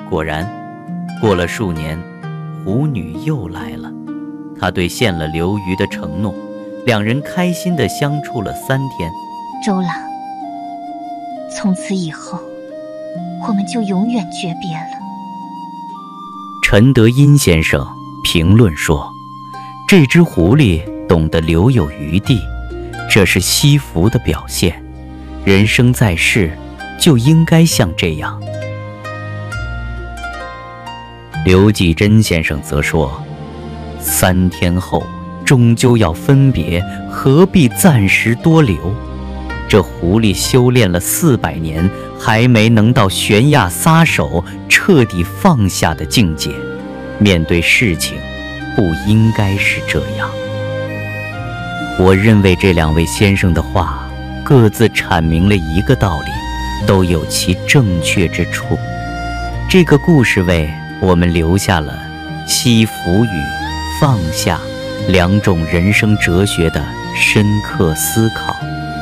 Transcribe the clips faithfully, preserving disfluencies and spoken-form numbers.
果然，过了数年，狐女又来了。她兑现了刘瑜的承诺，两人开心地相处了三天。 周郎，从此以后，我们就永远诀别了。 陈德殷先生评论说，这只狐狸懂得留有余地，这是惜福的表现。人生在世，就应该像这样。刘继珍先生则说，三天后终究要分别，何必暂时多留？这狐狸修炼了四百年，还没能到悬崖撒手、彻底放下的境界。面对事情，不应该是这样。我认为这两位先生的话，各自阐明了一个道理，都有其正确之处。这个故事为我们留下了惜福与放下两种人生哲学的深刻思考。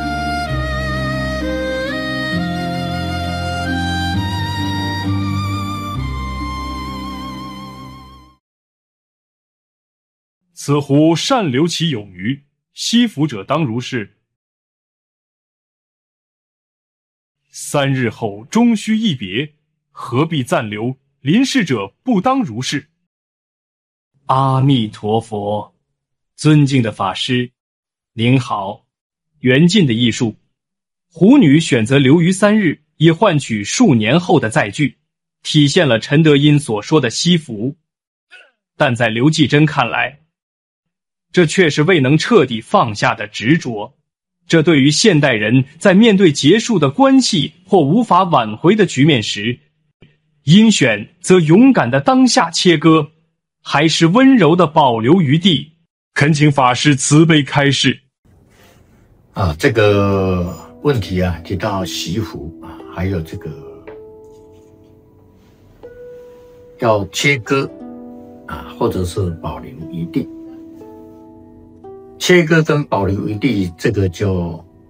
此狐善留其有余，惜福者当如是。三日后终须一别，何必暂留？临事者不当如是。阿弥陀佛，尊敬的法师，您好。缘尽的艺术，狐女选择留于三日，以换取数年后的再聚，体现了陈德殷所说的惜福。但在刘继珍看来，这却是未能彻底放下的执着。这对于现代人在面对结束的关系或无法挽回的局面时，应选则勇敢的当下切割，还是温柔的保留余地？恳请法师慈悲开示。 啊，这个问题啊，提到惜福啊，还有这个要切割啊，或者是保留余地。切割跟保留余地，这个就